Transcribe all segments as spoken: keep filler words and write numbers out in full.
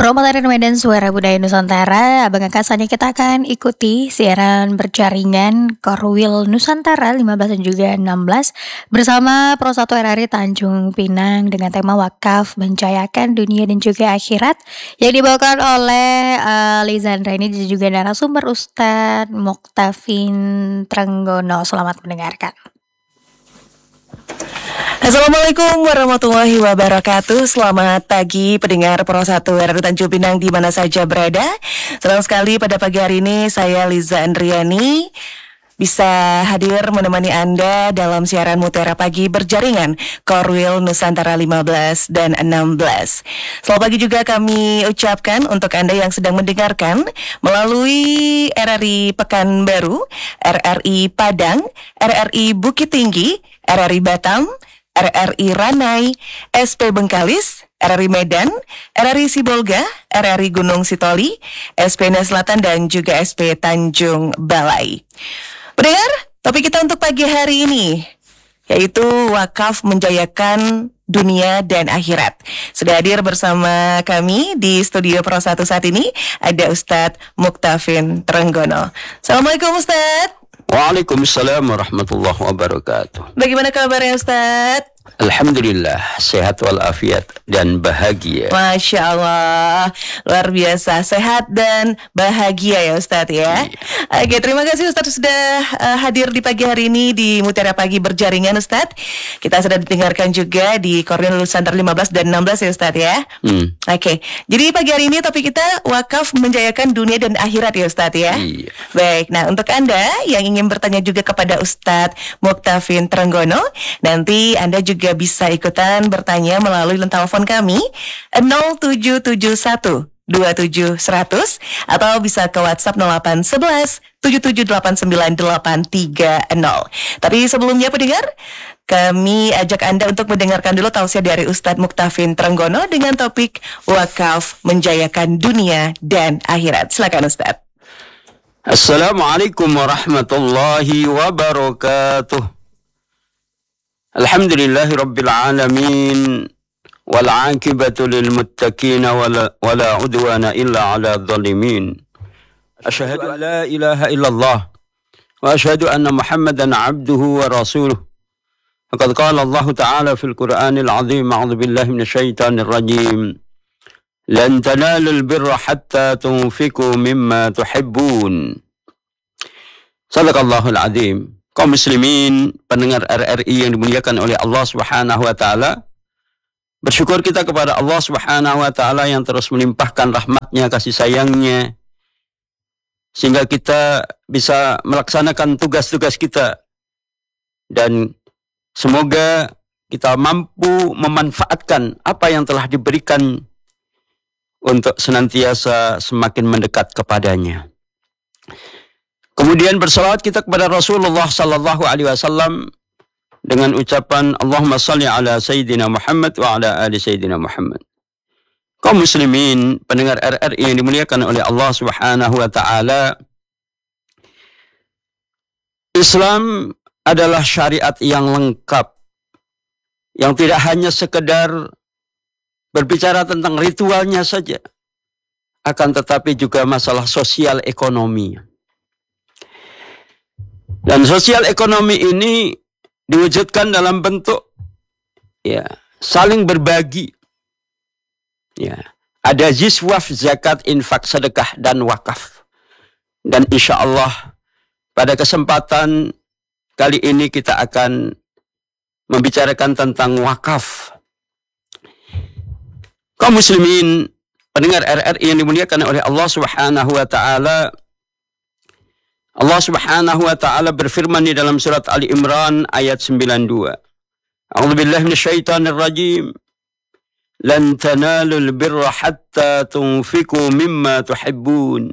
Promotor Medan Suara Budaya Nusantara, Abang Kakak saatnya kita akan ikuti siaran berjaringan Korwil Nusantara lima belas dan juga enam belas bersama Pro satu R R I Tanjung Pinang dengan tema Wakaf Menjayakan Dunia dan juga Akhirat yang dibawakan oleh uh, Lizandra ini dan juga narasumber Ustadz Moktafin Trenggono. Selamat mendengarkan. Assalamualaikum warahmatullahi wabarakatuh. Selamat pagi pendengar Pro satu R R I Tanjung Pinang di mana saja berada. Senang sekali pada pagi hari ini saya Liza Andriani bisa hadir menemani Anda dalam siaran Mutiara Pagi berjaringan Korwil Nusantara lima belas dan enam belas. Selamat pagi juga kami ucapkan untuk Anda yang sedang mendengarkan melalui R R I Pekanbaru, R R I Padang, R R I Bukit Tinggi, R R I Batam, R R I Ranai, S P Bengkalis, R R I Medan, R R I Sibolga, R R I Gunung Sitoli, S P Nias Selatan dan juga S P Tanjung Balai. Pendengar, topik kita untuk pagi hari ini yaitu wakaf menjayakan dunia dan akhirat. Sudah hadir bersama kami di studio Pro satu saat ini ada Ustadz Moktafin Trenggono. Assalamualaikum Ustadz. Waalaikumsalam warahmatullahi wabarakatuh. Bagaimana kabarnya Ustadz? Alhamdulillah, sehat walafiat dan bahagia. Masya Allah, luar biasa, sehat dan bahagia ya Ustadz ya. Iya. Oke, terima kasih Ustadz sudah uh, hadir di pagi hari ini di Mutiara Pagi berjaringan Ustadz. Kita sudah didengarkan juga di Korwil Nusantara lima belas dan enam belas ya Ustadz ya. Hmm. Oke, jadi pagi hari ini topik kita wakaf menjayakan dunia dan akhirat ya Ustadz ya. Iya. Baik, nah untuk Anda yang ingin bertanya juga kepada Ustadz Moktafin Trenggono, nanti Anda juga juga bisa ikutan bertanya melalui telepon kami nol tujuh tujuh satu dua tujuh seratus atau bisa ke WhatsApp nol delapan satu satu tujuh tujuh delapan sembilan delapan tiga nol. Tapi sebelumnya pendengar, kami ajak Anda untuk mendengarkan dulu tausiah dari Ustadz Moktafin Trenggono dengan topik wakaf menjayakan dunia dan akhirat. Silakan Ustadz. Assalamualaikum warahmatullahi wabarakatuh. Alhamdulillahi Rabbil Alamin wal aqibatu lil muttaqin wala, wala udwana illa ala dhalimin. Asyhadu an la ilaha illallah wa asyhadu anna Muhammadan abduhu wa rasuluh. Faqad qala Allah Ta'ala fil Qur'anil azim, a'udzu billahi minasyaitonir rajim. Lan tanalul birra hatta tunfiqu mimma tuhibbun. Sadaqallahul azim. Kaum muslimin, pendengar R R I yang dimuliakan oleh Allah Subhanahu wa taala, bersyukur kita kepada Allah Subhanahu wa taala yang terus melimpahkan rahmatnya, kasih sayangnya, sehingga kita bisa melaksanakan tugas-tugas kita, dan semoga kita mampu memanfaatkan apa yang telah diberikan untuk senantiasa semakin mendekat kepadanya. Kemudian bersalawat kita kepada Rasulullah sallallahu alaihi wasallam dengan ucapan Allahumma salli ala Sayyidina Muhammad wa ala ali Sayyidina Muhammad. Kaum muslimin, pendengar R R I yang dimuliakan oleh Allah Subhanahu wa taala, Islam adalah syariat yang lengkap, yang tidak hanya sekedar berbicara tentang ritualnya saja, akan tetapi juga masalah sosial ekonomi. Dan sosial ekonomi ini diwujudkan dalam bentuk ya saling berbagi. Ya, ada ziswaf, zakat, infak, sedekah dan wakaf. Dan insya Allah pada kesempatan kali ini kita akan membicarakan tentang wakaf. Kaum muslimin, pendengar R R I yang dimuliakan oleh Allah Subhanahu wa taala, Allah Subhanahu wa taala berfirman di dalam surat Ali Imran ayat sembilan puluh dua. A'udzu billahi minasyaitonir rajim. Lan tanalul birra hatta tunfiqu mimma tuhibbun.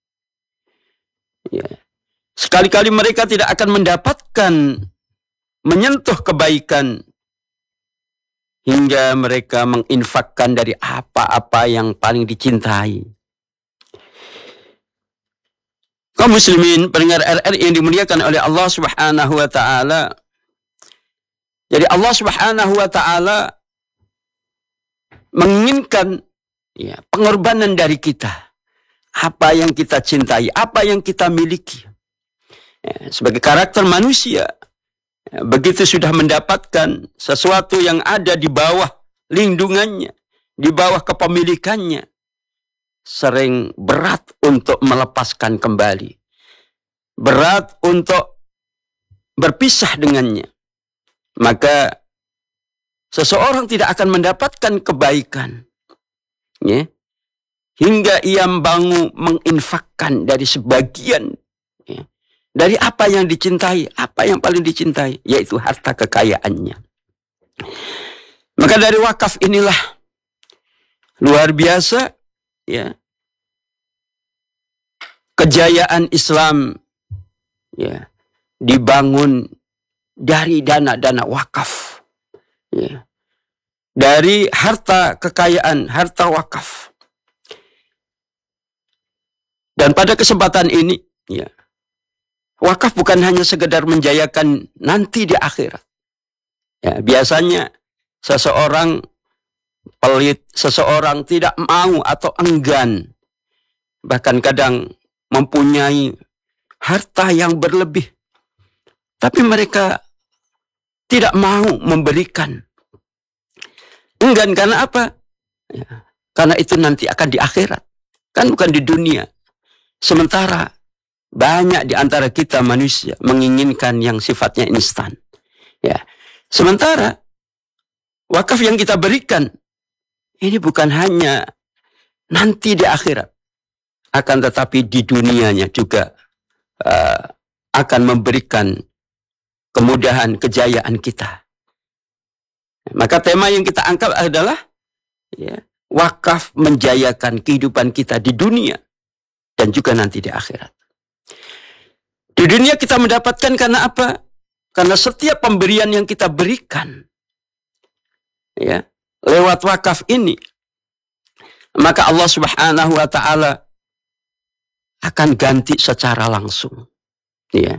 Ya. Sekali-kali mereka tidak akan mendapatkan menyentuh kebaikan hingga mereka menginfakkan dari apa-apa yang paling dicintai. Kaum muslimin, pendengar R R I yang dimuliakan oleh Allah Subhanahu wa taala. Jadi Allah Subhanahu wa taala menginginkan ya, pengorbanan dari kita. Apa yang kita cintai, apa yang kita miliki. Ya, sebagai karakter manusia, ya, begitu sudah mendapatkan sesuatu yang ada di bawah lindungannya, di bawah kepemilikannya, sering berat untuk melepaskan kembali. Berat untuk berpisah dengannya. Maka seseorang tidak akan mendapatkan kebaikan. Ya, hingga ia bangun menginfakkan dari sebagian, ya, dari apa yang dicintai, apa yang paling dicintai, yaitu harta kekayaannya. Maka dari wakaf inilah luar biasa, ya, kejayaan Islam, ya, dibangun dari dana-dana wakaf, ya, dari harta kekayaan, harta wakaf. Dan pada kesempatan ini, ya, wakaf bukan hanya sekedar menjayakan nanti di akhirat. Ya, biasanya seseorang pelit, seseorang tidak mau atau enggan, bahkan kadang mempunyai harta yang berlebih, tapi mereka tidak mau memberikan. Enggan karena apa? Ya, karena itu nanti akan di akhirat, kan bukan di dunia. Sementara banyak di antara kita manusia menginginkan yang sifatnya instan. Ya. Sementara wakaf yang kita berikan ini bukan hanya nanti di akhirat, akan tetapi di dunianya juga uh, akan memberikan kemudahan, kejayaan kita. Maka tema yang kita angkat adalah, ya, wakaf menjayakan kehidupan kita di dunia dan juga nanti di akhirat. Di dunia kita mendapatkan karena apa? Karena setiap pemberian yang kita berikan, ya, lewat wakaf ini, maka Allah Subhanahu wa taala akan ganti secara langsung. Ya.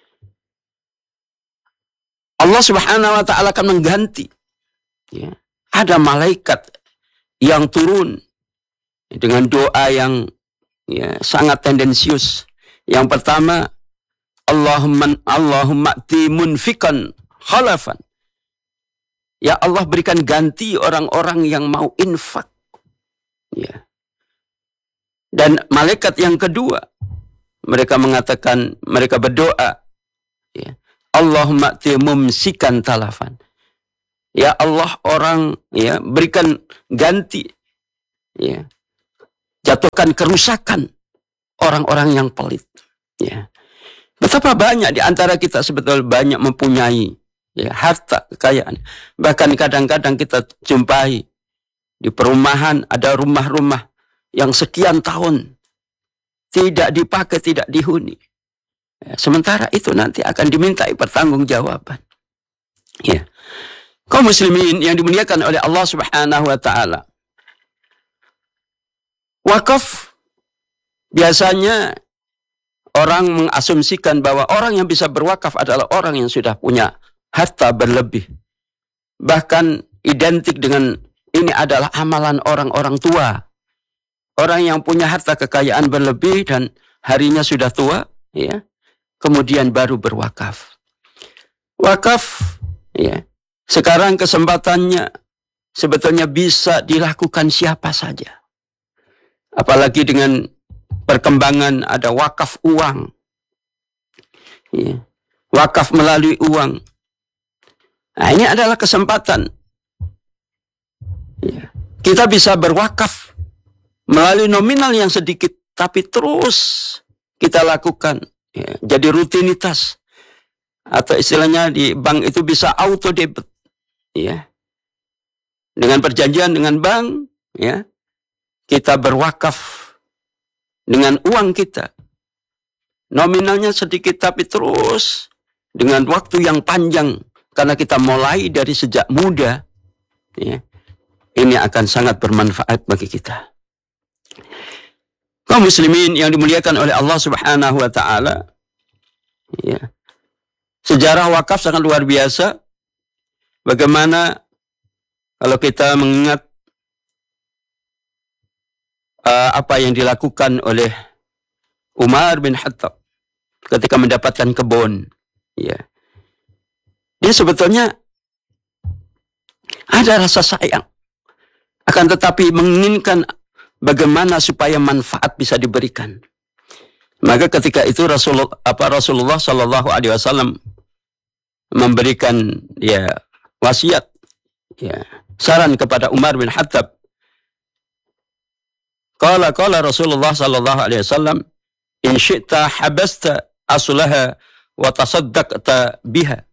Allah Subhanahu wa taala akan mengganti. Ya. Ada malaikat yang turun dengan doa yang, ya, sangat tendensius. Yang pertama, Allahumma Allahumma ati munfikan khalafan. Ya Allah, berikan ganti orang-orang yang mau infak. Ya. Dan malaikat yang kedua, mereka mengatakan, mereka berdoa, ya, Allahumma ati mumsikan talafan. Ya Allah, orang, ya, berikan ganti, ya, jatuhkan kerusakan orang-orang yang pelit. Ya. Betapa banyak di antara kita sebetulnya banyak mempunyai, ya, harta kekayaan. Bahkan kadang-kadang kita jumpai di perumahan ada rumah-rumah yang sekian tahun tidak dipakai, tidak dihuni. Ya, sementara itu nanti akan dimintai pertanggungjawaban. Ya. Kaum muslimin yang dimuliakan oleh Allah Subhanahu wa taala. Wakaf biasanya orang mengasumsikan bahwa orang yang bisa berwakaf adalah orang yang sudah punya harta berlebih. Bahkan identik dengan ini adalah amalan orang-orang tua. Orang yang punya harta kekayaan berlebih dan harinya sudah tua, ya, kemudian baru berwakaf. Wakaf, ya, sekarang kesempatannya sebetulnya bisa dilakukan siapa saja. Apalagi dengan perkembangan ada wakaf uang, ya, wakaf melalui uang. Nah, ini adalah kesempatan, ya, kita bisa berwakaf melalui nominal yang sedikit, tapi terus kita lakukan, ya, jadi rutinitas, atau istilahnya di bank itu bisa auto debit, ya, dengan perjanjian dengan bank, ya, kita berwakaf dengan uang kita, nominalnya sedikit tapi terus dengan waktu yang panjang, karena kita mulai dari sejak muda, ya, ini akan sangat bermanfaat bagi kita. Kaum muslimin yang dimuliakan oleh Allah Subhanahu wa taala, ya, sejarah wakaf sangat luar biasa. Bagaimana kalau kita mengingat uh, apa yang dilakukan oleh Umar bin Khattab ketika mendapatkan kebun. Ya. Dia sebetulnya ada rasa sayang, akan tetapi menginginkan bagaimana supaya manfaat bisa diberikan. Maka ketika itu Rasulullah, apa Rasulullah Shallallahu Alaihi Wasallam memberikan ya wasiat, ya saran kepada Umar bin Khattab. Qala qala Rasulullah Shallallahu Alaihi Wasallam, in syi'ta habasta aslaha wa tasaddaqta biha.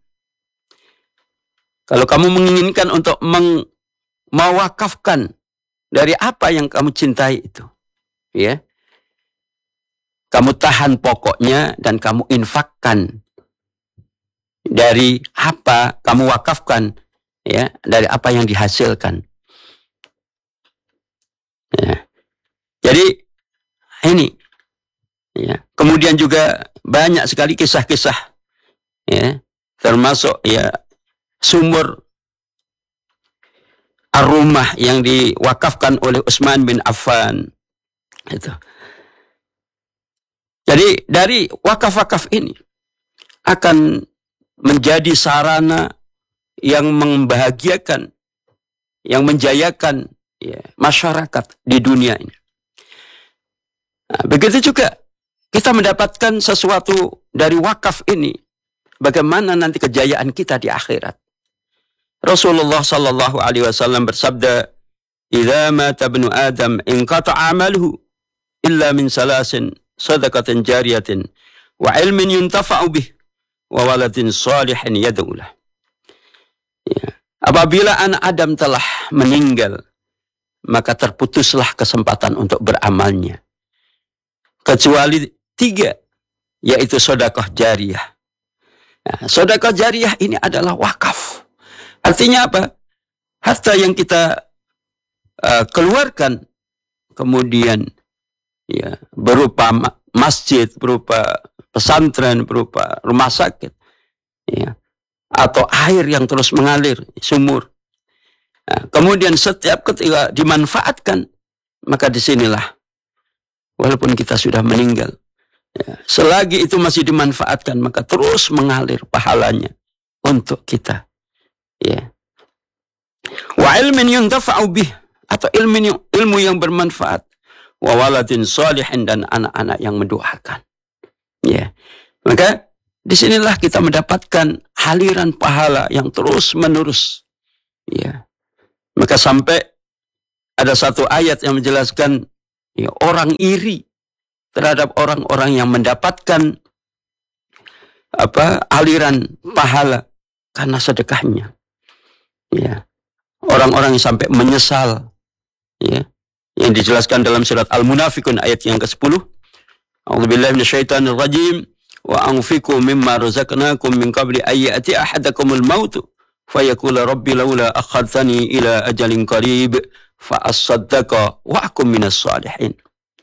Kalau kamu menginginkan untuk meng, mewakafkan dari apa yang kamu cintai itu, ya, kamu tahan pokoknya dan kamu infakkan dari apa kamu wakafkan, ya, dari apa yang dihasilkan. Ya. Jadi ini, ya. Kemudian juga banyak sekali kisah-kisah, ya, termasuk ya sumur ar-rumah yang diwakafkan oleh Utsman bin Affan. Itu. Jadi dari wakaf-wakaf ini akan menjadi sarana yang membahagiakan, yang menjayakan ya, masyarakat di dunia ini. Nah, begitu juga kita mendapatkan sesuatu dari wakaf ini, bagaimana nanti kejayaan kita di akhirat. Rasulullah Sallallahu Alaihi Wasallam bersabda, "Idza mata ibnu Adam inqata'a amaluhu illa min salasin sadaqatin jariyatin wa ilmin yuntafa'u bih wa waladin salihin yad'u lah." Ya. Apabila anak Adam telah meninggal, maka terputuslah kesempatan untuk beramalnya. Kecuali tiga, yaitu sedekah jariyah. Nah, sedekah jariyah ini adalah wakaf. Artinya apa? Harta yang kita uh, keluarkan, kemudian ya berupa masjid, berupa pesantren, berupa rumah sakit, ya, atau air yang terus mengalir, sumur. Nah, kemudian setiap ketika dimanfaatkan, maka disinilah, walaupun kita sudah meninggal, ya, selagi itu masih dimanfaatkan, maka terus mengalir pahalanya untuk kita. Ya. Wa ilmin yuntafa'u bih, atau ilmu ilmu yang bermanfaat. Wa waladin salihin, dan anak-anak yang mendoakan. Ya. Maka disinilah kita mendapatkan aliran pahala yang terus menerus. Ya. Maka sampai ada satu ayat yang menjelaskan ya, orang iri terhadap orang-orang yang mendapatkan apa aliran pahala karena sedekahnya. Ya. Orang-orang yang sampai menyesal, ya, yang dijelaskan dalam surat Al-Munafikun ayat yang kesepuluh. A'udzubillahi minasyaitonir rajim. Wa anfiqu mimma razaqnakum min qabli ay ya'ti ahadakumul maut fa yaqula rabbi laula akhartani ila ajalin qarib fa asaddaqa wa akum minas salihin.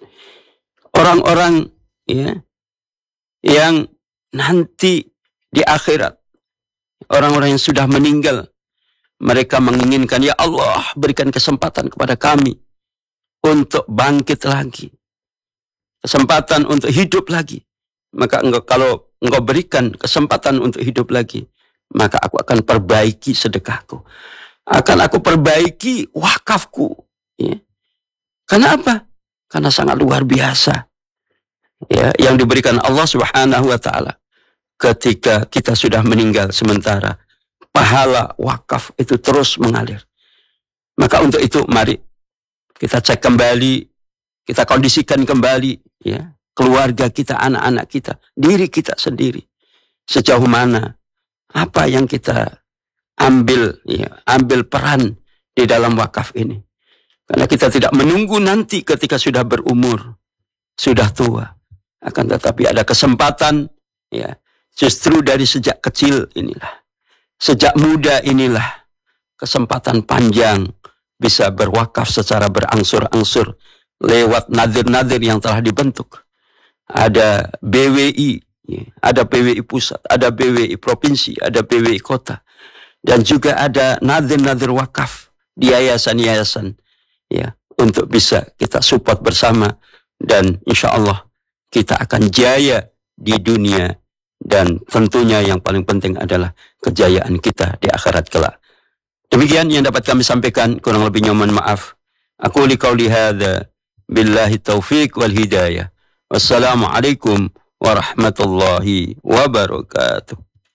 Orang-orang ya yang nanti di akhirat, orang-orang yang sudah meninggal, mereka menginginkan, ya Allah, berikan kesempatan kepada kami untuk bangkit lagi, kesempatan untuk hidup lagi. Maka engkau, kalau engkau berikan kesempatan untuk hidup lagi, maka aku akan perbaiki sedekahku, akan aku perbaiki wakafku. Ya. Karena apa? Karena sangat luar biasa, ya, yang diberikan Allah Subhanahu Wa Taala ketika kita sudah meninggal, sementara pahala wakaf itu terus mengalir. Maka untuk itu mari kita cek kembali, kita kondisikan kembali, ya, keluarga kita, anak-anak kita, diri kita sendiri. Sejauh mana, apa yang kita ambil, ya, ambil peran di dalam wakaf ini. Karena kita tidak menunggu nanti ketika sudah berumur, sudah tua. Akan tetapi ada kesempatan, ya, justru dari sejak kecil inilah, sejak muda inilah, kesempatan panjang bisa berwakaf secara berangsur-angsur lewat nadir-nadir yang telah dibentuk. Ada B W I, ada P W I pusat, ada B W I provinsi, ada P W I kota, dan juga ada nadir-nadir wakaf di yayasan-yayasan, ya, untuk bisa kita support bersama, dan insya Allah kita akan jaya di dunia, dan tentunya yang paling penting adalah kejayaan kita di akhirat kelak. Demikian yang dapat kami sampaikan, kurang lebihnya mohon maaf. Aku li qauli hadza billahi taufiq wal hidayah. Wassalamualaikum warahmatullahi wabarakatuh.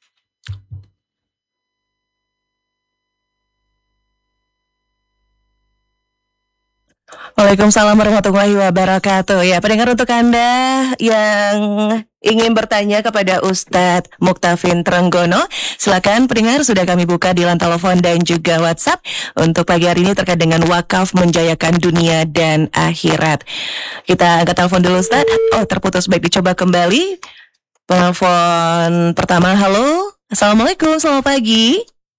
Waalaikumsalam warahmatullahi wabarakatuh. Ya, pendengar, untuk Anda yang ingin bertanya kepada Ustadz Muktafin Trenggono, silakan pendengar, sudah kami buka di line telepon dan juga WhatsApp untuk pagi hari ini terkait dengan wakaf menjayakan dunia dan akhirat. Kita angkat telepon dulu, Ustadz. Oh, terputus, baik, dicoba kembali. Telepon pertama. Halo, Assalamualaikum, selamat pagi.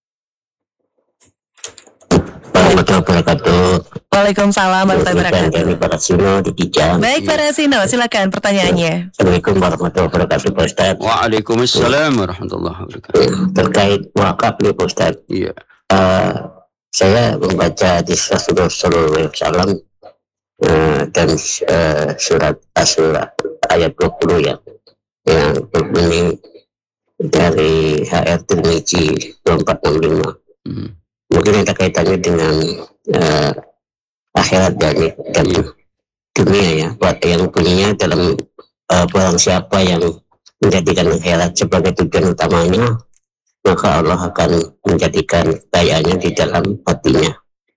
Warahmatullahi wabarakatuh. Waalaikumsalam warahmatullahi wabarakatuh. Dari Pak Rasino di Kijang. Baik, Pak Rasino, silakan pertanyaannya. Assalamualaikum warahmatullahi wabarakatuh, Pak Ustaz. Waalaikumsalam warahmatullahi wabarakatuh. Terkait wakaf nih, Pak Ustaz. Iya. Uh, saya membaca di Rasulullah Sallallahu Alaihi Wasallam uh, dan uh, surat Asy-Syura ayat dua puluh ya, yang berbunyi dari H R Tirmizi dua empat enam lima. Hmm. Mungkin ada kaitannya dengan uh, akhirat dan, dan dunia ya, buat yang bunyinya dalam uh, barang siapa yang menjadikan akhirat sebagai tujuan utamanya, maka Allah akan menjadikan kekayaannya di dalam hatinya,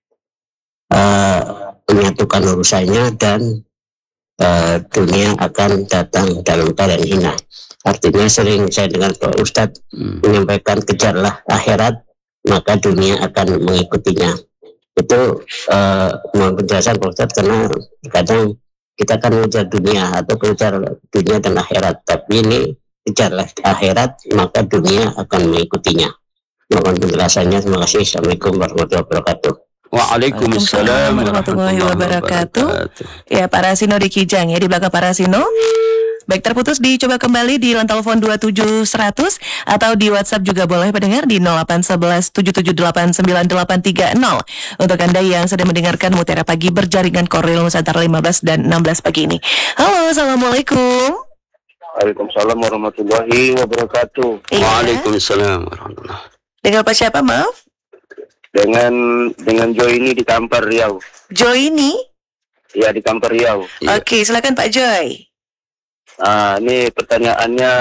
uh, menyatukan urusannya, dan uh, dunia akan datang dalam keadaan hina. Artinya sering saya dengar Pak Ustadz hmm. menyampaikan, kejarlah akhirat maka dunia akan mengikutinya. Itu uh, mohon penjelasan Pak Ustadz, karena kadang kita akan mengejar dunia atau mengejar dunia dan akhirat, tapi ini kejarlah akhirat maka dunia akan mengikutinya. Mohon penjelasannya, terima kasih. Assalamualaikum warahmatullahi wabarakatuh. Waalaikumsalam warahmatullahi wabarakatuh. Ya, Pak Rasino di Kijang ya, di belakang Pak Rasino. Baik, terputus, dicoba kembali di line telepon dua tujuh seratus atau di WhatsApp juga boleh pendengar di nol delapan satu satu tujuh tujuh delapan sembilan delapan tiga nol. Untuk Anda yang sedang mendengarkan Mutiara Pagi berjaringan Korwil Nusantara lima belas dan enam belas pagi ini. Halo, Assalamualaikum. Waalaikumsalam warahmatullahi wabarakatuh. Iya. Waalaikumsalam warahmatullahi. Dengan Pak siapa, maaf? Dengan dengan Joy ini di Kampar Riau. Joy ini? Ya, di Kampar Riau. Iya. Oke, silakan Pak Joy. Ah, ini pertanyaannya,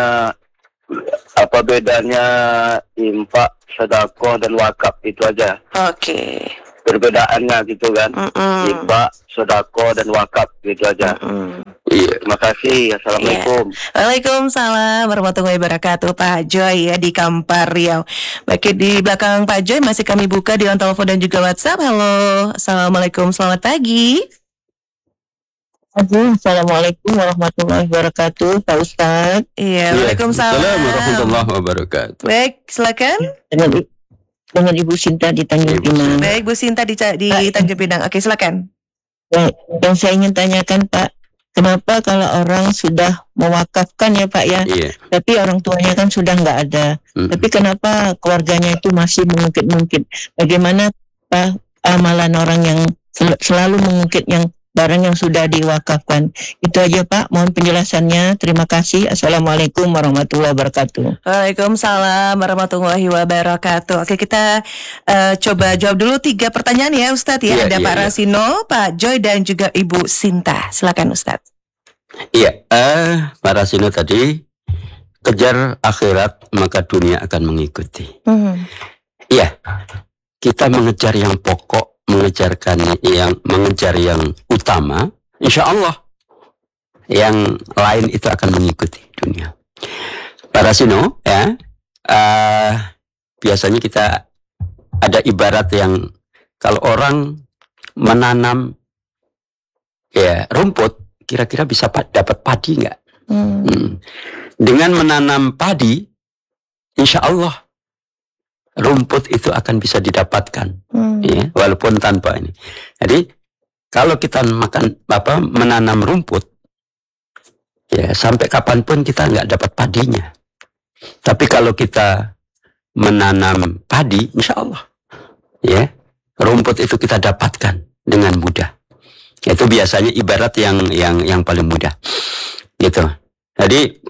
apa bedanya infak, sedekah dan wakaf, itu aja. Oke. Perbedaannya gitu kan. Mm-mm. Infak, sedekah dan wakaf, gitu aja. Mm-mm. Iya. Terima kasih. Assalamualaikum. Ya. Waalaikumsalam warahmatullahi wabarakatuh, Pak Joy ya di Kampar Riau. Baik, di belakang Pak Joy masih kami buka di line telepon dan juga WhatsApp. Halo, Assalamualaikum, selamat pagi. Assalamualaikum warahmatullahi wabarakatuh, Pak Ustadz. Iya, Waalaikumsalam warahmatullahi wabarakatuh. Baik, silakan. Dengan, dengan Ibu Sinta di Tanjung Ibu Pinang. Baik, Bu Sinta di, di Tanjung Pinang. Oke, silakan. Baik, yang saya ingin tanyakan Pak, kenapa kalau orang sudah mewakafkan ya Pak ya, Iya. tapi orang tuanya kan sudah nggak ada, Hmm. tapi kenapa keluarganya itu masih mengungkit-ungkit? Bagaimana Pak amalan orang yang sel- selalu mengungkit yang barang yang sudah diwakafkan? Itu aja Pak, mohon penjelasannya. Terima kasih. Assalamualaikum warahmatullahi wabarakatuh. Waalaikumsalam warahmatullahi wabarakatuh. Oke, kita uh, coba jawab dulu tiga pertanyaan ya Ustadz ya. Iya, Ada iya, Pak iya. Rasino, Pak Joy dan juga Ibu Sinta. Silakan Ustadz. Iya, eh, para sino tadi, kejar akhirat maka dunia akan mengikuti. Hmm. Iya, kita mengejar yang pokok, mengejarkan yang mengejar yang utama, insya Allah yang lain itu akan mengikuti dunia. Para sino, ya, eh, biasanya kita ada ibarat yang kalau orang menanam ya rumput, kira-kira bisa pa- dapat padi nggak? Hmm. Hmm. Dengan menanam padi, insya Allah rumput itu akan bisa didapatkan, Hmm. ya, walaupun tanpa ini. Jadi kalau kita makan apa menanam rumput, ya sampai kapanpun kita nggak dapat padinya. Tapi kalau kita menanam padi, insya Allah, ya rumput itu kita dapatkan dengan mudah. Itu biasanya ibarat yang yang yang paling mudah. Gitu. Jadi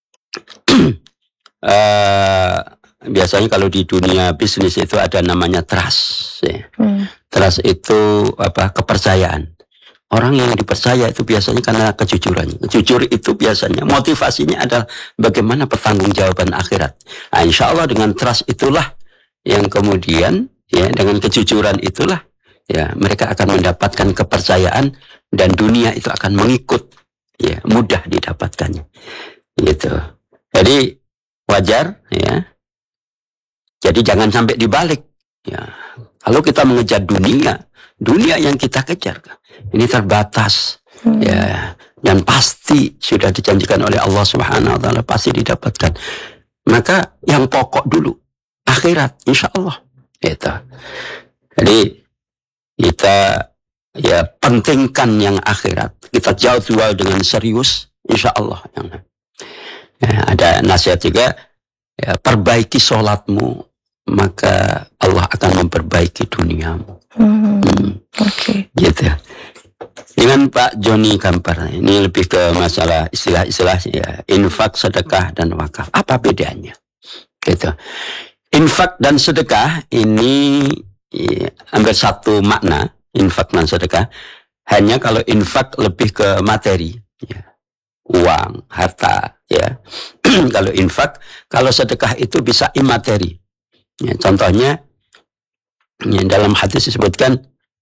uh, biasanya kalau di dunia bisnis itu ada namanya trust. Ya. Hmm. Trust itu apa? Kepercayaan. Orang yang dipercaya itu biasanya karena kejujuran. Jujur itu biasanya motivasinya adalah bagaimana pertanggungjawaban akhirat. Nah, insya Allah dengan trust itulah yang kemudian ya dengan kejujuran itulah ya mereka akan mendapatkan kepercayaan dan dunia itu akan mengikut, ya mudah didapatkannya. Gitu. Jadi wajar ya. Jadi jangan sampai dibalik. Ya. Kalau kita mengejar dunia, dunia yang kita kejar ini terbatas, hmm. ya, dan pasti sudah dijanjikan oleh Allah Subhanahu Wa Taala pasti didapatkan. Maka yang pokok dulu akhirat, insya Allah. Itu. Jadi kita ya pentingkan yang akhirat. Kita jauh-jauh dengan serius, insya Allah. Ya, ada nasihat juga, ya, perbaiki sholatmu, maka Allah akan memperbaiki duniamu. Hmm. Hmm. Oke. Okay. Gitu. Dengan Pak Joni Kampar, ini lebih ke masalah istilah-istilah ya, infak, sedekah, dan wakaf. Apa bedanya? Gitu. Infak dan sedekah ini ya, hampir satu makna, infak dan sedekah. Hanya kalau infak lebih ke materi, ya, uang, harta, ya. Kalau infak, kalau sedekah itu bisa imateri. Ya, contohnya, ya, dalam hadis disebutkan,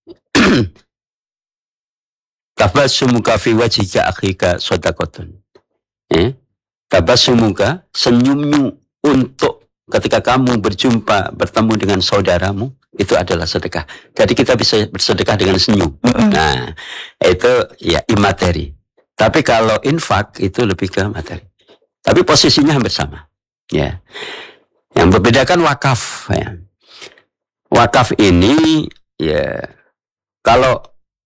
tabassumuka fi wajhika akhika shadaqatun. Ya. Tabassumuka, senyummu untuk ketika kamu berjumpa, bertemu dengan saudaramu, itu adalah sedekah. Jadi kita bisa bersedekah dengan senyum. Mm-hmm. Nah, itu ya imateri. Tapi kalau infak itu lebih ke materi. Tapi posisinya hampir sama. Ya. Yang membedakan wakaf. Ya. Wakaf ini ya kalau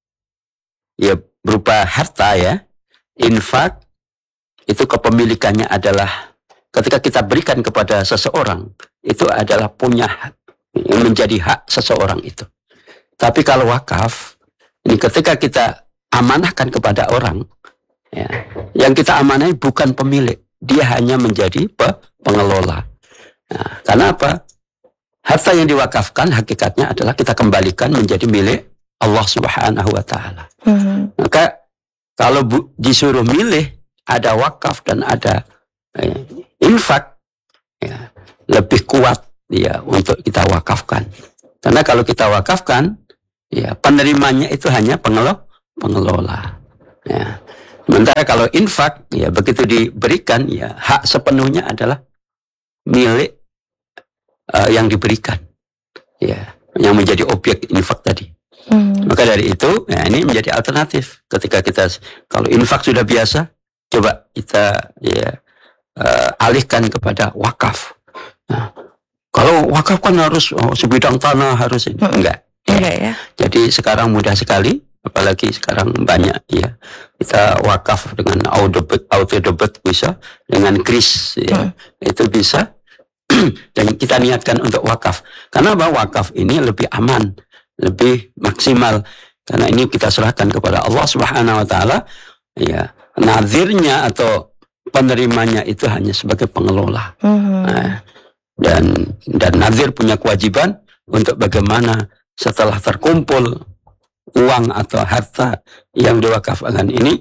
ya berupa harta ya, infak itu kepemilikannya adalah ketika kita berikan kepada seseorang itu adalah punya hak, menjadi hak seseorang itu. Tapi kalau wakaf ini ketika kita amanahkan kepada orang, ya, yang kita amanahi bukan pemilik, dia hanya menjadi pengelola. Nah, karena apa? Harta yang diwakafkan hakikatnya adalah kita kembalikan menjadi milik Allah Subhanahu Wa Taala. Hmm. Maka kalau bu, disuruh milih ada wakaf dan ada eh, infak, ya, lebih kuat ya untuk kita wakafkan. Karena kalau kita wakafkan, ya penerimanya itu hanya pengelola, pengelola. Ya. Sementara kalau infak, ya begitu diberikan, ya hak sepenuhnya adalah milik uh, yang diberikan, ya yang menjadi objek infak tadi. Hmm. Maka dari itu, ya, ini menjadi alternatif. Ketika kita kalau infak sudah biasa, coba kita ya uh, alihkan kepada wakaf. Nah, kalau wakaf kan harus oh, sebidang tanah harus ini, hmm. enggak. Enggak ya. Jadi sekarang mudah sekali, apalagi sekarang banyak ya kita wakaf dengan auto debit, auto debit bisa, dengan kris ya, hmm. itu bisa. Dan kita niatkan untuk wakaf. Karena bahwa wakaf ini lebih aman, lebih maksimal. Karena ini kita serahkan kepada Allah Subhanahu Wa Taala. Ya, nazirnya atau penerimanya itu hanya sebagai pengelola. Mm-hmm. Nah, dan dan nazir punya kewajiban untuk bagaimana setelah terkumpul uang atau harta yang diwakafkan ini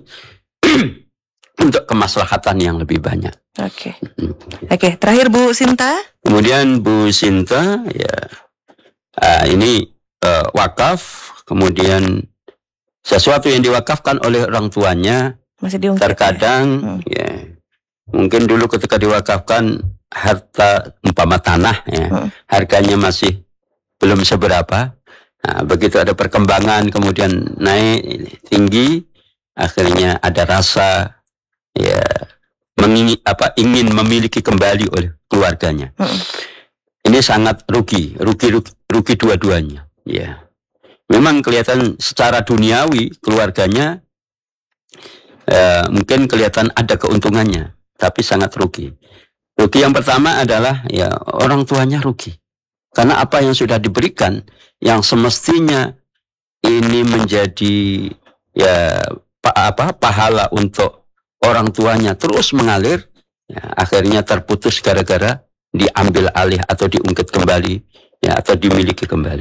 untuk kemaslahatan yang lebih banyak. Oke. Okay. Oke, okay, terakhir Bu Sinta. Kemudian Bu Sinta ya uh, ini uh, wakaf, kemudian sesuatu yang diwakafkan oleh orang tuanya masih diungkit, terkadang ya? Hmm. ya mungkin dulu ketika diwakafkan harta umpama tanah ya, hmm. harganya masih belum seberapa. Nah, begitu ada perkembangan kemudian naik tinggi, akhirnya ada rasa ya mengingin apa ingin memiliki kembali oleh keluarganya. Hmm. Ini sangat rugi, rugi rugi, rugi dua-duanya. Ya, memang kelihatan secara duniawi keluarganya eh, mungkin kelihatan ada keuntungannya, tapi sangat rugi. Rugi yang pertama adalah ya orang tuanya rugi karena apa yang sudah diberikan yang semestinya ini menjadi ya pa, apa pahala untuk orang tuanya terus mengalir, ya, akhirnya terputus gara-gara diambil alih atau diungkit kembali, ya, atau dimiliki kembali.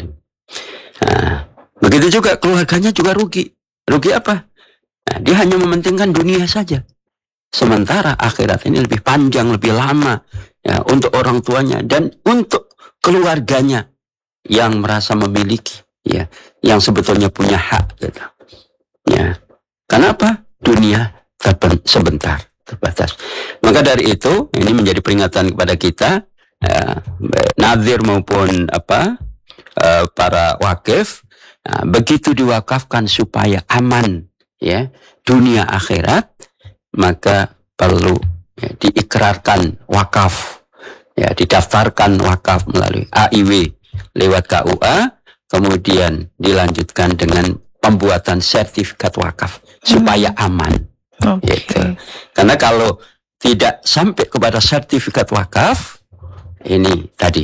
Nah, begitu juga keluarganya juga rugi. Rugi apa? Nah, dia hanya mementingkan dunia saja. Sementara akhirat ini lebih panjang, lebih lama, ya, untuk orang tuanya dan untuk keluarganya yang merasa memiliki, ya, yang sebetulnya punya hak, gitu. Ya, kenapa? Dunia terben, sebentar, terbatas. Maka dari itu, ini menjadi peringatan kepada kita, ya, nazir maupun apa, uh, para wakif, nah, begitu diwakafkan supaya aman, ya, dunia akhirat, maka perlu, ya, diikrarkan wakaf, ya, didaftarkan wakaf melalui A I W lewat K U A, kemudian dilanjutkan dengan pembuatan sertifikat wakaf supaya aman. Okay. Gitu. Karena kalau tidak sampai kepada sertifikat wakaf, ini tadi,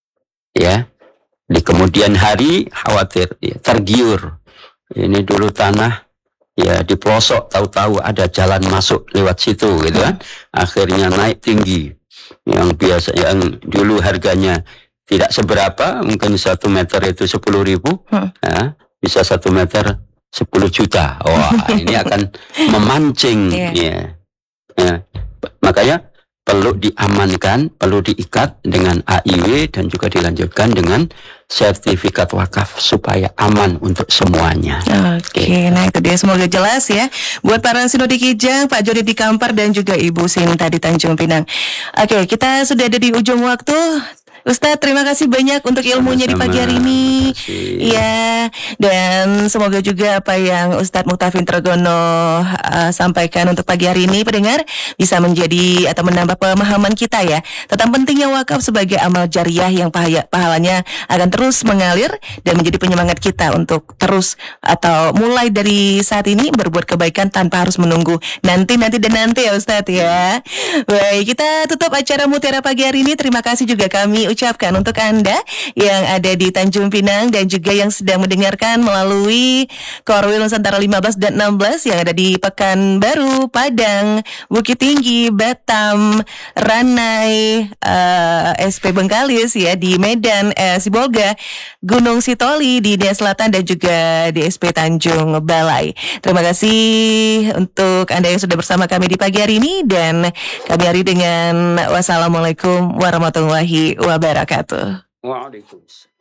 ya, di kemudian hari khawatir, ya, tergiur. Ini dulu tanah, ya, di pelosok, tahu-tahu ada jalan masuk lewat situ, gitu kan. Akhirnya naik tinggi, yang biasa, yang dulu harganya tidak seberapa, mungkin satu meter itu sepuluh ribu, Hmm. ya, bisa satu meter sepuluh juta. Wah, ini akan memancing, Yeah. ya. Ya. Makanya perlu diamankan, perlu diikat dengan A I W dan juga dilanjutkan dengan sertifikat wakaf supaya aman untuk semuanya. Oke, nah itu dia, semoga jelas ya buat para Sinodi Kijang, Pak Jody di Kampar dan juga Ibu Sinta di Tanjung Pinang. Oke, kita sudah ada di ujung waktu. Ustadz, terima kasih banyak untuk ilmunya di pagi hari ini. Iya, dan semoga juga apa yang Ustadz Muktafin Tregono uh, sampaikan untuk pagi hari ini, pendengar, bisa menjadi atau menambah pemahaman kita ya tentang pentingnya wakaf sebagai amal jariah yang pahaya, pahalanya akan terus mengalir dan menjadi penyemangat kita untuk terus atau mulai dari saat ini berbuat kebaikan tanpa harus menunggu nanti nanti dan nanti ya Ustadz ya. Baik, kita tutup acara Mutiara pagi hari ini. Terima kasih juga kami ucapkan untuk Anda yang ada di Tanjung Pinang dan juga yang sedang mendengarkan melalui Korwil Nusantara lima belas dan enam belas yang ada di Pekanbaru, Padang, Bukit Tinggi, Batam, Ranai, uh, S P Bengkalis ya, di Medan, eh, Sibolga, Gunung Sitoli di Nia Selatan dan juga di S P Tanjung Balai. Terima kasih untuk Anda yang sudah bersama kami di pagi hari ini dan kami hari dengan wassalamualaikum warahmatullahi wabarakatuh. Waalaikumsalam.